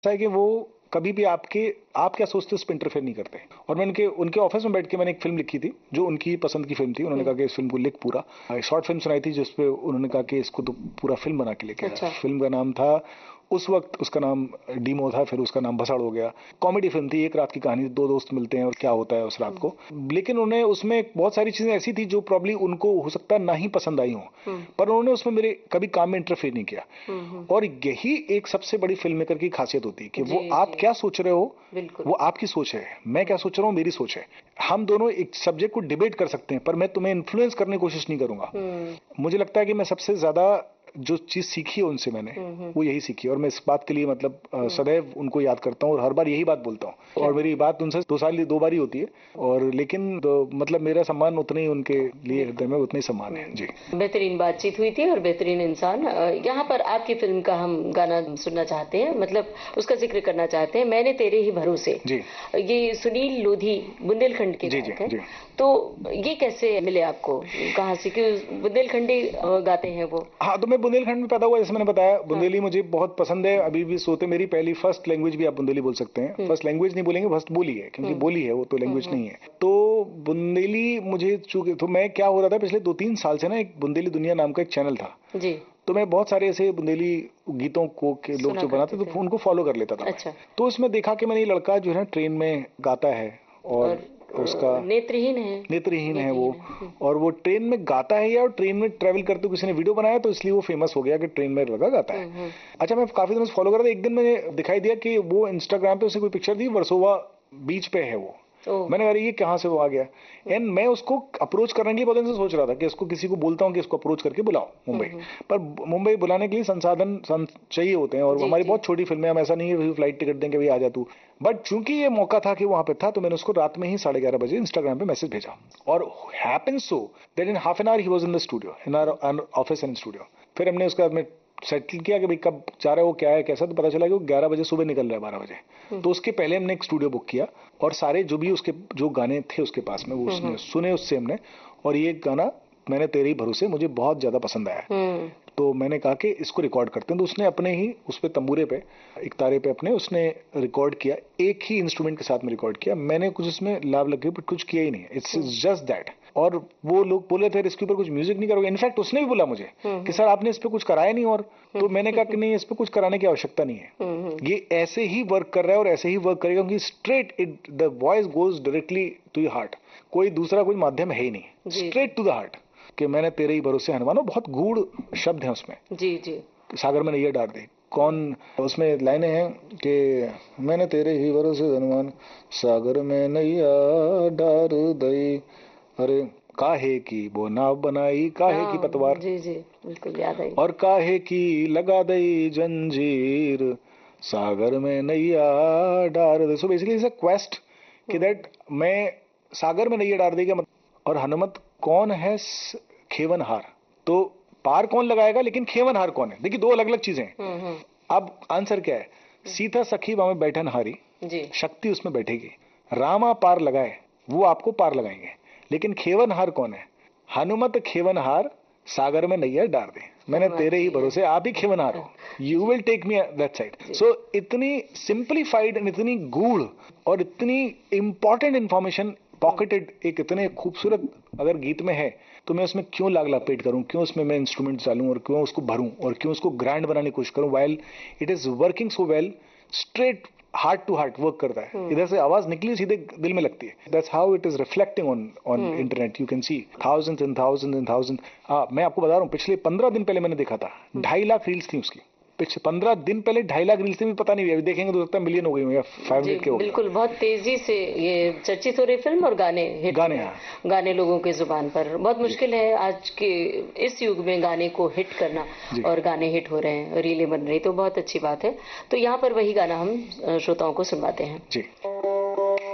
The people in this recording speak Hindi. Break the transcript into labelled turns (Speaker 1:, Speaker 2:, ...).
Speaker 1: ऐसा है कि वो कभी भी आप क्या सोचते हो उस पर इंटरफेयर नहीं करते। और मैं उनके ऑफिस में बैठ के मैंने एक फिल्म लिखी थी जो उनकी पसंद की फिल्म थी। उन्होंने कहा कि इस फिल्म को लिख पूरा। शॉर्ट फिल्म सुनाई थी जिसपे उन्होंने कहा कि इसको तो पूरा फिल्म बना के लेके आया। फिल्म का नाम था, उस वक्त उसका नाम डीमो था, फिर उसका नाम भसाड़ हो गया। कॉमेडी फिल्म थी, एक रात की कहानी, दो दोस्त मिलते हैं और क्या होता है उस रात को। लेकिन उन्हें उसमें बहुत सारी चीजें ऐसी थी जो प्रॉब्ली उनको हो सकता है ना ही पसंद आई हो, पर उन्होंने उसमें मेरे कभी काम में इंटरफेयर नहीं किया। और यही एक सबसे बड़ी फिल्म मेकर की खासियत होती है कि वो आप क्या सोच रहे हो वो आपकी सोच है, मैं क्या सोच रहा हूँ मेरी सोच है। हम दोनों एक सब्जेक्ट को डिबेट कर सकते हैं, पर मैं तुम्हें इन्फ्लुएंस करने की कोशिश नहीं करूंगा। मुझे लगता है कि मैं सबसे ज्यादा जो चीज सीखी है उनसे मैंने वो यही सीखी। और मैं इस बात के लिए मतलब सदैव उनको याद करता हूँ और हर बार यही बात बोलता हूँ। और मेरी बात उनसे 2 बार ही होती है, और लेकिन मतलब मेरा सम्मान उतना ही उनके लिए हृदय में उतना ही सम्मान है। जी,
Speaker 2: बेहतरीन बातचीत हुई थी और बेहतरीन इंसान। यहाँ पर आपकी फिल्म का हम गाना सुनना चाहते हैं, मतलब उसका जिक्र करना चाहते हैं, मैंने तेरे ही भरोसे।
Speaker 1: जी,
Speaker 2: ये सुनील लोधी बुंदेलखंड के गायक हैं। तो ये कैसे मिले आपको, कहाँ से, क्यों बुंदेलखंडी गाते हैं वो?
Speaker 1: हाँ, तो मैं बुंदेलखंड में पैदा हुआ, जैसे मैंने बताया। बुंदेली मुझे बहुत पसंद है, अभी भी सोते। मेरी पहली फर्स्ट लैंग्वेज भी आप बुंदेली बोल सकते हैं। फर्स्ट लैंग्वेज नहीं बोलेंगे, फर्स्ट बोली है, क्योंकि बोली है वो, तो लैंग्वेज नहीं है। तो बुंदेली मुझे चूंकि, तो मैं क्या हो रहा था पिछले 2-3 साल से ना, एक बुंदेली दुनिया नाम का एक चैनल था
Speaker 2: जी,
Speaker 1: तो मैं बहुत सारे ऐसे बुंदेली गीतों को के लोग जो बनाते तो उनको फॉलो कर लेता था।
Speaker 2: अच्छा।
Speaker 1: तो इसमें देखा कि मैंने ये लड़का जो है ट्रेन में गाता है और उसका नेत्रहीन है वो, और वो ट्रेन में गाता है या ट्रेन में ट्रेवल करते हुए किसी ने वीडियो बनाया, तो इसलिए वो फेमस हो गया कि ट्रेन में लड़का गाता है। अच्छा, मैं काफी दिनों से फॉलो कर रहा था। एक दिन मैंने दिखाई दिया कि वो इंस्टाग्राम पे उसकी कोई पिक्चर थी, वर्सोवा बीच पे है वो। मैंने कहा ये कहाँ से वो आ गया। एंड मैं उसको अप्रोच करने के लिए बहुत दिन से सोच रहा था कि इसको किसी को बोलता हूँ कि इसको अप्रोच करके बुलाओ मुंबई। पर मुंबई बुलाने के लिए संसाधन चाहिए होते हैं, और हमारी बहुत छोटी फिल्में, हम ऐसा नहीं है फ्लाइट टिकट देंगे भाई आ जा तू। बट चूंकि ये मौका था कि वहां पे था, तो मैंने उसको रात में ही 11:30 बजे इंस्टाग्राम पे मैसेज भेजा। और happen so that in half an hour he was in the studio, in our office and studio. फिर हमने उसका सेटल किया कि भाई कब जा रहा है, वो क्या है कैसा। तो पता चला कि वो 11 बजे सुबह निकल रहा है 12 बजे। तो उसके पहले हमने एक स्टूडियो बुक किया, और सारे जो भी उसके जो गाने थे उसके पास में वो उसने सुने उससे हमने। और ये गाना मैंने तेरे ही भरोसे मुझे बहुत ज्यादा पसंद आया। तो मैंने कहा कि इसको रिकॉर्ड करते हैं। तो उसने अपने ही उस पे तंबूरे पे, एक तारे पे अपने उसने रिकॉर्ड किया, एक ही इंस्ट्रूमेंट के साथ में रिकॉर्ड किया। मैंने कुछ इसमें लाभ लगे बट कुछ किया ही नहीं, इट्स जस्ट दैट। और वो लोग बोले थे इसके ऊपर कुछ म्यूजिक नहीं करोगे। इनफैक्ट उसने भी बोला मुझे कि सर आपने इस पे कुछ कराया नहीं। और तो मैंने कहा कि नहीं, इस पे कुछ कराने की आवश्यकता नहीं है, ये ऐसे ही वर्क कर रहा है और ऐसे ही वर्क करेगा, क्योंकि straight the voice goes directly to your heart. कोई दूसरा कोई माध्यम है ही नहीं, स्ट्रेट टू द हार्ट। कि मैंने तेरे ही भरोसे हनुमानो, बहुत गूढ़ शब्द हैं उसमें।
Speaker 2: जी जी,
Speaker 1: सागर में नैया डार दे, कौन उसमें लाइनें हैं कि मैंने तेरे ही भरोसे हनुमान, सागर में नैया डार दई, अरे काहे की वो नाव बनाई, काहे की पतवार,
Speaker 2: जी जी बिल्कुल याद आई,
Speaker 1: और काहे की लगा दई जंजीर, सागर में नैया डार दे। So basically it's a quest कि दैट मैं सागर में नैया डार देगा। और हनुमत कौन है? खेवनहार। तो पार कौन लगाएगा, लेकिन खेवनहार कौन है? देखिए, दो अलग अलग चीजें हैं। अब आंसर क्या है? सीता सखी बामे बैठन हारी, शक्ति उसमें बैठेगी। रामा पार लगाए, वो आपको पार लगाएंगे। लेकिन खेवनहार कौन है? हनुमत खेवनहार, सागर में नैया डार दे। मैंने तेरे ही भरोसे, आप ही खेवनहार हो, you will take me that side. सो इतनी सिंप्लीफाइड, इतनी गूढ़ और इतनी इंपॉर्टेंट इंफॉर्मेशन पॉकेटेड एक इतने खूबसूरत अगर गीत में है, तो मैं उसमें क्यों लाग लपेट करूं, क्यों उसमें मैं इंस्ट्रूमेंट डालूं, और क्यों उसको भरूं, और क्यों उसको ग्रैंड बनाने की कोशिश करूं, while it is working so well. Straight heart to heart work करता है। इधर से आवाज निकली सीधे दिल में लगती है। That's how it is reflecting on internet. You can see thousands and thousands and thousand. मैं आपको बता रहा हूँ, पिछले 15 दिन पहले मैंने देखा था, 2.5 लाख रील्स थी उसकी। पिछले 15 दिन पहले 2.5 लाख रील्स थी, भी पता नहीं, अभी देखेंगे तो लगता है मिलियन हो गई या 500 के हो गए।
Speaker 2: बिल्कुल, बहुत तेजी से ये चर्चित हो रही फिल्म, और गाने हिट, गाने लोगों की जुबान पर। बहुत मुश्किल है आज के इस युग में गाने को हिट करना, और गाने हिट हो रहे हैं, रीलें बन रही, तो बहुत अच्छी बात है। तो यहाँ पर वही गाना हम श्रोताओं को सुनवाते हैं।
Speaker 1: जी।